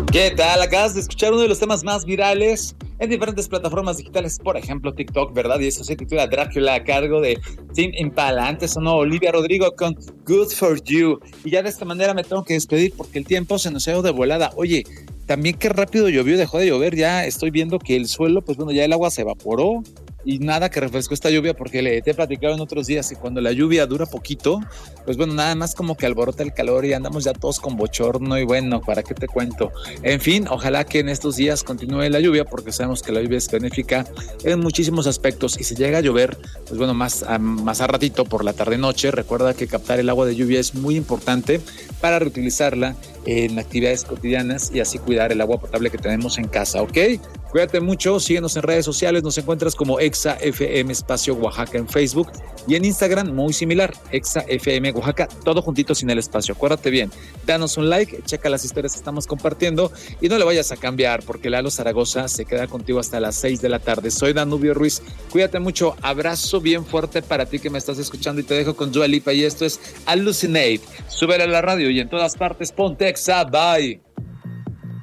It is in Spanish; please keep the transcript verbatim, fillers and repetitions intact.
¿Qué tal? Acabas de escuchar uno de los temas más virales en diferentes plataformas digitales, por ejemplo TikTok, ¿verdad? Y eso se titula Drácula, a cargo de Tim Impala. Antes sonó Olivia Rodrigo con Good For You. Y ya de esta manera me tengo que despedir porque el tiempo se nos ha ido de volada. Oye, también qué rápido llovió, dejó de llover. Ya estoy viendo que el suelo, pues bueno, ya el agua se evaporó. Y nada que refrescó esta lluvia, porque le te he platicado en otros días y cuando la lluvia dura poquito, pues bueno, nada más como que alborota el calor y andamos ya todos con bochorno y bueno, ¿para qué te cuento? En fin, ojalá que en estos días continúe la lluvia porque sabemos que la lluvia es benéfica en muchísimos aspectos y si llega a llover, pues bueno, más a, más a ratito por la tarde-noche, recuerda que captar el agua de lluvia es muy importante para reutilizarla en actividades cotidianas y así cuidar el agua potable que tenemos en casa, ¿ok? Cuídate mucho, síguenos en redes sociales, nos encuentras como Exa F M Espacio Oaxaca en Facebook y en Instagram muy similar, Exa F M Oaxaca, todo juntito sin el espacio. Acuérdate bien, danos un like, checa las historias que estamos compartiendo y no le vayas a cambiar porque Lalo Zaragoza se queda contigo hasta las seis de la tarde. Soy Danubio Ruiz, cuídate mucho, abrazo bien fuerte para ti que me estás escuchando y te dejo con Dua Lipa y esto es Hallucinate. Súbele a la radio y en todas partes ponte Exa, bye.